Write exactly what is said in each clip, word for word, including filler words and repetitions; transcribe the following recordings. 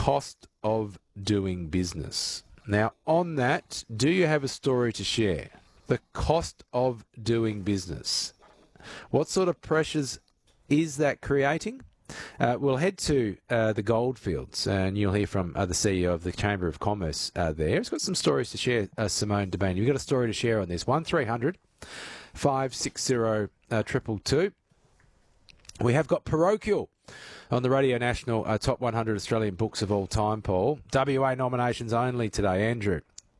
cost of doing business. Now, on that, do you have a story to share? The cost of doing business. What sort of pressures is that creating? Uh, we'll head to uh, the Goldfields, and you'll hear from uh, the C E O of the Chamber of Commerce uh, there. He's got some stories to share, uh, Simone Debaney. You've got a story to share on this. one three hundred five six zero two two. We have got Parochial on the Radio National uh, Top one hundred Australian Books of All Time, Paul. W A nominations only today, Andrew.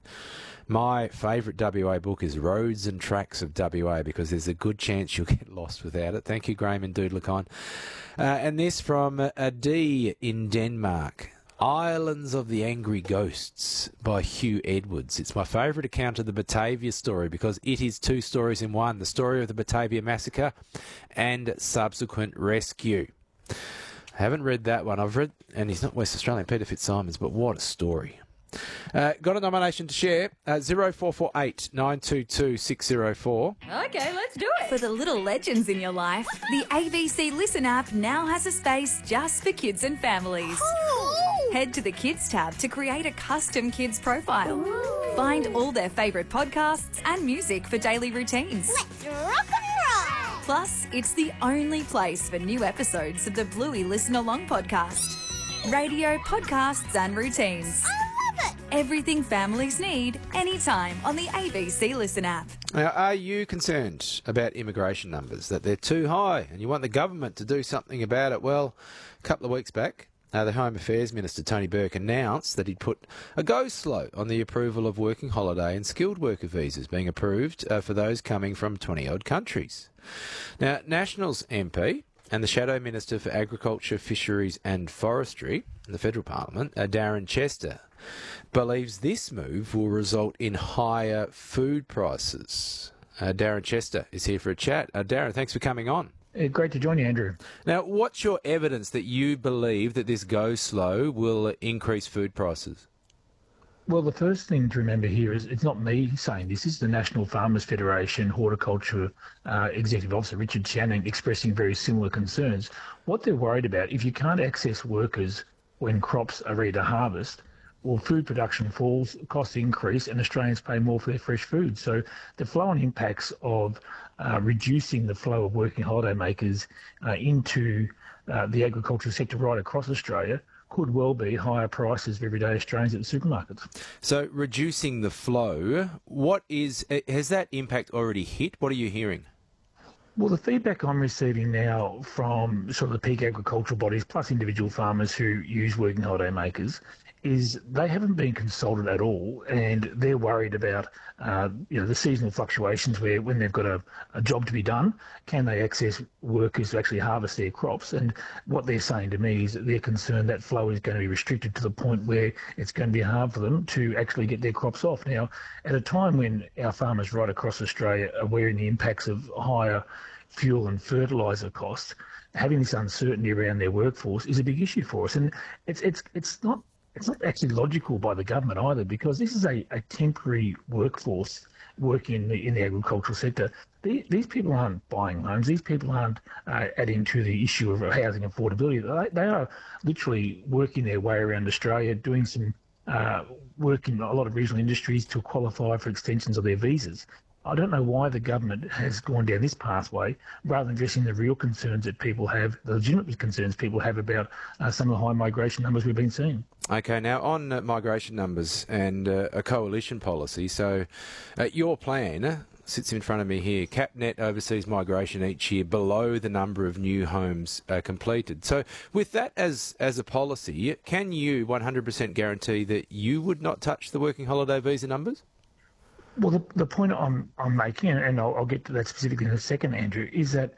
My favourite W A book is Roads and Tracks of W A because there's a good chance you'll get lost without it. Thank you, Graham and Doodlecon. Uh, and this from uh, a D in Denmark. Islands of the Angry Ghosts by Hugh Edwards. It's my favourite account of the Batavia story because it is two stories in one. The story of the Batavia massacre and subsequent rescue. I haven't read that one. I've read, and he's not West Australian, Peter Fitzsimons, but what a story. Uh, got a nomination to share, uh, zero four four eight nine two two six zero four. Okay, let's do it. For the little legends in your life, the A B C Listen app now has a space just for kids and families. Ooh. Head to the Kids tab to create a custom kids profile. Ooh. Find all their favourite podcasts and music for daily routines. Let's rock and roll. Plus, it's the only place for new episodes of the Bluey Listen Along podcast. Radio, podcasts and routines. Everything families need, anytime on the A B C Listen app. Now, are you concerned about immigration numbers, that they're too high and you want the government to do something about it? Well, a couple of weeks back, uh, the Home Affairs Minister, Tony Burke, announced that he'd put a go-slow on the approval of working holiday and skilled worker visas being approved uh, for those coming from twenty-odd countries. Now, Nationals M P and the Shadow Minister for Agriculture, Fisheries and Forestry in the Federal Parliament, uh, Darren Chester, believes this move will result in higher food prices. Uh, Darren Chester is here for a chat. Uh, Darren, thanks for coming on. Uh, great to join you, Andrew. Now, what's your evidence that you believe that this go slow will increase food prices? Well, the first thing to remember here is it's not me saying this. This is the National Farmers Federation Horticulture uh, Executive Officer, Richard Channing, expressing very similar concerns. What they're worried about, if you can't access workers when crops are ready to harvest, well, food production falls, costs increase, and Australians pay more for their fresh food. So the flow-on impacts of uh, reducing the flow of working holiday makers uh, into uh, the agricultural sector right across Australia could well be higher prices for everyday Australians at the supermarkets. So reducing the flow, what is, has that impact already hit? What are you hearing? Well, the feedback I'm receiving now from sort of the peak agricultural bodies plus individual farmers who use working holiday makers is they haven't been consulted at all, and they're worried about uh, you know the seasonal fluctuations where when they've got a, a job to be done, can they access workers to actually harvest their crops? And what they're saying to me is that they're concerned that flow is going to be restricted to the point where it's going to be hard for them to actually get their crops off. Now, at a time when our farmers right across Australia are wearing the impacts of higher fuel and fertiliser costs, having this uncertainty around their workforce is a big issue for us. And it's it's it's not It's not actually logical by the government either, because this is a, a temporary workforce working in the in the agricultural sector. The, these people aren't buying homes. These people aren't uh, adding to the issue of housing affordability. They, they are literally working their way around Australia, doing some uh, work in a lot of regional industries to qualify for extensions of their visas. I don't know why the government has gone down this pathway rather than addressing the real concerns that people have, the legitimate concerns people have about uh, some of the high migration numbers we've been seeing. Okay, now on uh, migration numbers and uh, a coalition policy, so uh, your plan sits in front of me here. CapNet oversees migration each year below the number of new homes uh, completed. So with that as, as a policy, can you one hundred percent guarantee that you would not touch the working holiday visa numbers? Well, the, the point I'm, I'm making, and I'll, I'll get to that specifically in a second, Andrew, is that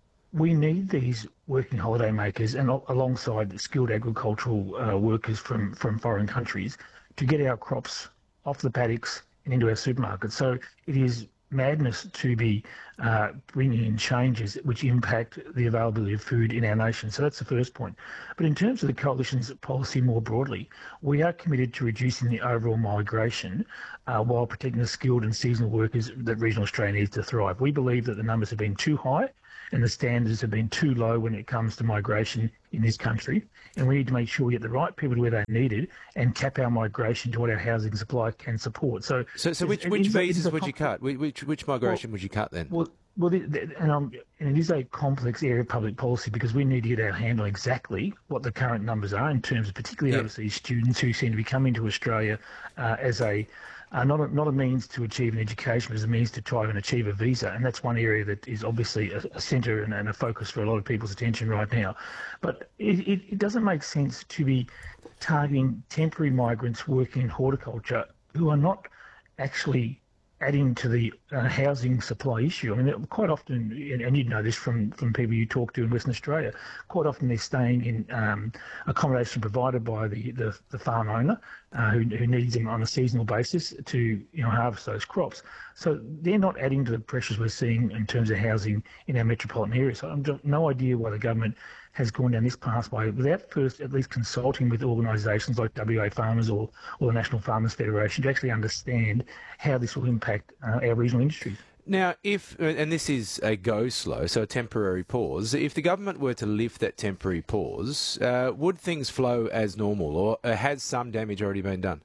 we need these working holiday makers and alongside skilled agricultural uh, workers from, from foreign countries to get our crops off the paddocks and into our supermarkets. So it is madness to be uh, bringing in changes which impact the availability of food in our nation. So that's the first point. But in terms of the coalition's policy more broadly, we are committed to reducing the overall migration uh, while protecting the skilled and seasonal workers that regional Australia needs to thrive. We believe that the numbers have been too high, and the standards have been too low when it comes to migration in this country. And we need to make sure we get the right people to where they're needed and cap our migration to what our housing supply can support. So, So, so which, it which is a- it visas is a would you com- cut? Which, which, which migration would you cut then? Well, well, the, the, and, um, and it is a complex area of public policy because we need to get our handle on exactly what the current numbers are in terms of particularly Yeah. overseas students who seem to be coming to Australia uh, as a uh, not a not a means to achieve an education, but as a means to try and achieve a visa. And that's one area that is obviously a, a centre and, and a focus for a lot of people's attention right now. But it, it, it doesn't make sense to be targeting temporary migrants working in horticulture who are not actually adding to the uh, housing supply issue. I mean, quite often, and, and you know this from, from people you talk to in Western Australia, quite often they're staying in um, accommodation provided by the, the, the farm owner uh, who, who needs them on a seasonal basis to you know harvest those crops. So they're not adding to the pressures we're seeing in terms of housing in our metropolitan area. So I've got no idea why the government has gone down this pathway without first at least consulting with organisations like W A Farmers or, or the National Farmers Federation to actually understand how this will impact uh, our regional industries. Now, if, and this is a go slow, so a temporary pause, if the government were to lift that temporary pause, uh, would things flow as normal, or uh, has some damage already been done?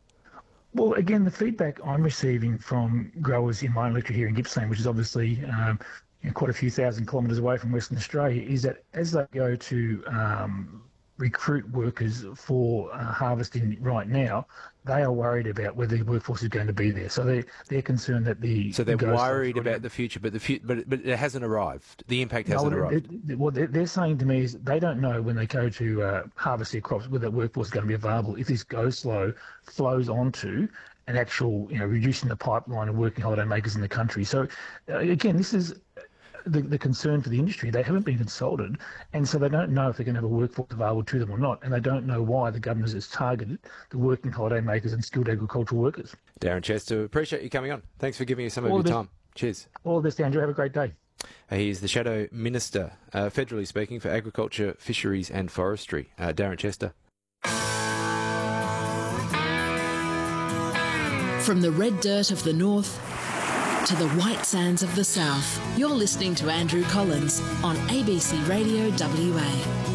Well, again, the feedback I'm receiving from growers in my own electorate here in Gippsland, which is obviously um, you know, quite a few thousand kilometres away from Western Australia, is that as they go to um, recruit workers for uh, harvesting right now, they are worried about whether the workforce is going to be there. So they they're concerned that the So they're the ghost worried of- about the future, but the fu- but, but it hasn't arrived. The impact No, hasn't they- arrived. they- what they're, they're saying to me is they don't know when they go to uh, harvest their crops whether that workforce is going to be available. If this go slow flows onto an actual, you know, reducing the pipeline of working holiday makers in the country. So uh, again, this is the, the concern for the industry. They haven't been consulted, and so they don't know if they're going to have a workforce available to them or not, and they don't know why the government has targeted the working holiday makers and skilled agricultural workers. Darren Chester, appreciate you coming on. Thanks for giving us some of All your the- time. Cheers. All this, Andrew. Have a great day. Uh, He is the Shadow Minister, uh, federally speaking, for Agriculture, Fisheries and Forestry, uh, Darren Chester. From the red dirt of the north to the white sands of the south, you're listening to Andrew Collins on A B C Radio W A.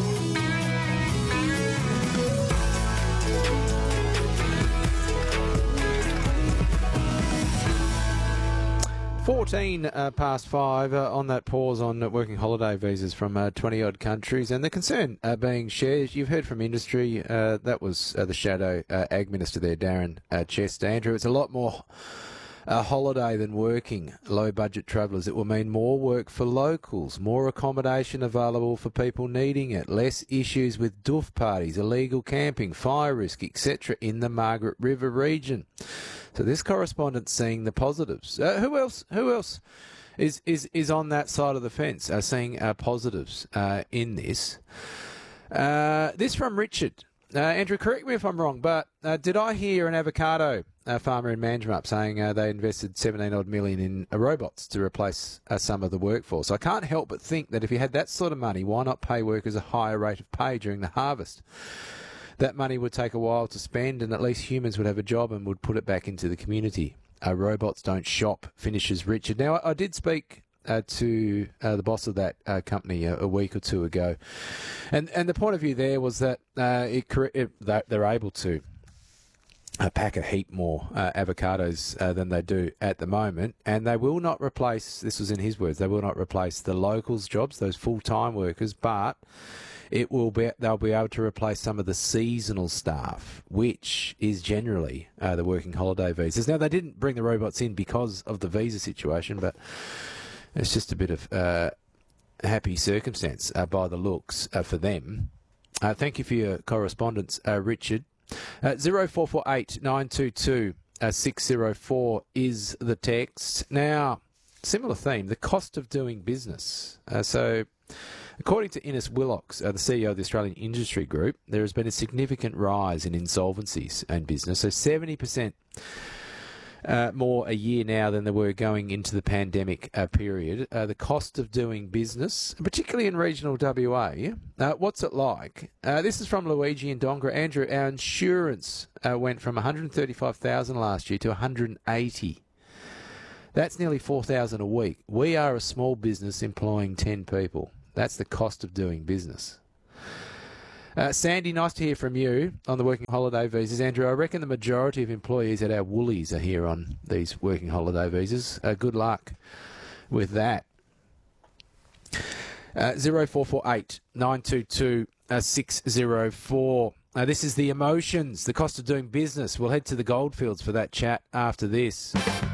fourteen uh, past five uh, on that pause on uh, working holiday visas from uh, twenty-odd countries, and the concern uh, being shared. You've heard from industry. Uh, that was uh, the Shadow uh, Ag Minister there, Darren uh, Chester. Andrew, it's a lot more a holiday than working low-budget travellers. It will mean more work for locals, more accommodation available for people needing it, less issues with doof parties, illegal camping, fire risk, et cetera in the Margaret River region. So this correspondent's seeing the positives. Uh, who else? Who else is is is on that side of the fence? Uh, seeing uh, positives uh, in this. Uh, this from Richard. Uh, Andrew, correct me if I'm wrong, but uh, did I hear an avocado uh, farmer in Manjimup saying uh, they invested seventeen odd million in uh, robots to replace uh, some of the workforce? I can't help but think that if you had that sort of money, why not pay workers a higher rate of pay during the harvest? That money would take a while to spend, and at least humans would have a job and would put it back into the community. Uh, robots don't shop, finishes Richard. Now, I, I did speak uh, to uh, the boss of that uh, company a, a week or two ago, and and the point of view there was that uh, it, it, they're able to uh, pack a heap more uh, avocados uh, than they do at the moment, and they will not replace, this was in his words, they will not replace the locals' jobs, those full-time workers, but it will be they'll be able to replace some of the seasonal staff, which is generally uh, the working holiday visas. Now, they didn't bring the robots in because of the visa situation, but it's just a bit of uh, happy circumstance uh, by the looks uh, for them. Uh, thank you for your correspondence, uh, Richard. Uh, zero four four eight nine two two six zero four is the text. Now, similar theme, the cost of doing business. Uh, so, according to Innes Willocks, uh, the C E O of the Australian Industry Group, there has been a significant rise in insolvencies and business. So seventy percent uh, more a year now than there were going into the pandemic uh, period. Uh, the cost of doing business, particularly in regional W A, uh, what's it like? Uh, this is from Luigi and Dongra. Andrew, our insurance uh, went from one hundred thirty-five thousand dollars last year to one hundred eighty That's nearly four thousand dollars a week. We are a small business employing ten people. That's the cost of doing business. Uh, Sandy, nice to hear from you on the working holiday visas. Andrew, I reckon the majority of employees at our Woolies are here on these working holiday visas. Uh, good luck with that. Uh, zero four four eight nine two two six zero four. Uh, this is the emotions, the cost of doing business. We'll head to the Goldfields for that chat after this.